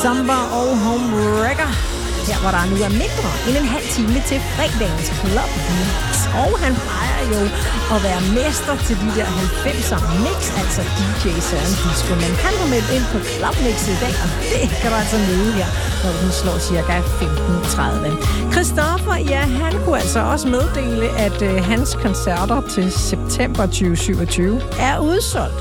Samba og Homewrecker. Her hvor der nu er mindre end en halv time til fredagens Club Mix. Og han plejer jo at være mester til de der 90'er mix, altså DJ Søren Disco. Men han har meldt ind på Club Mix i dag, og det kan du altså møde her, når den slår cirka 15.30. Christoffer, ja, han kunne altså også meddele, at hans koncerter til september 2027 er udsolgt.